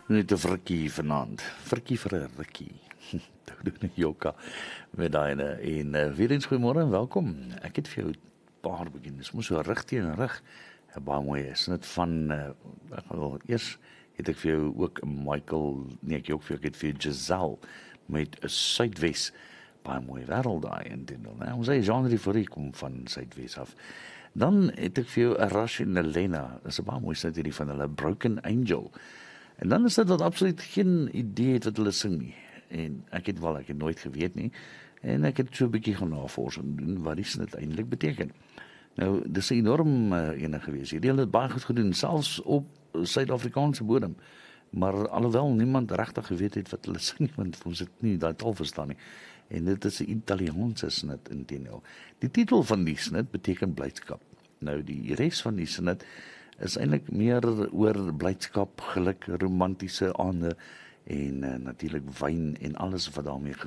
Net 'n frikkie vanaand. Frikkie vir 'n rukkie. Toe doen 'n joka met daai en weer eens goeiemôre en welkom. Ek het vir jou 'n paar begin. Dis mos so rig teen rig. Baie mooi is dit van ek wil eers het ek vir jou ook Michael, nee ek ook vir jou, ek het vir Giselle met 'n Suidwes. Baie mooi wêreld daai in dit nou. Ons sê genre vir hier kom van Suidwes af. Dan het ek vir jou 'n Rush en Elena. Dis 'n baie mooi stuk hierdie van hulle Broken Angel. En dan is dit wat absoluut geen idee het wat hulle sing nie. En ek het nooit geweet nie. En ek het so 'n bietjie gaan navorsing doen wat die snit eintlik beteken. Nou, dis 'n enorm ene gewees. Hierdie het baie goed gedoen, selfs op Suid-Afrikaanse bodem. Maar alhoewel niemand regtig geweet het wat hulle sing, want ons het nie daai taal verstaan nie. En dit is 'n Italiaanse snit inteendeel. Die titel van die snit beteken blydskap. Nou, die res van die snit is eintlik meer oor blydskap, geluk, romantiese aande en natuurlik wyn en alles wat daarmee